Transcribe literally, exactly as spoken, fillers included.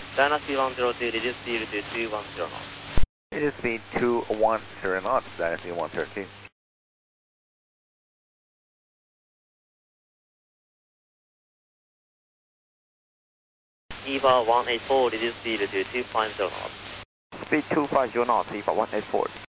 Dynasty one zero two, reduce speed to two one zero knots. Reduce speed two one zero knots, Dynasty one zero two. EVA one eight four, reduce speed to two five zero knots. Speed two five zero knots, EVA one eight four.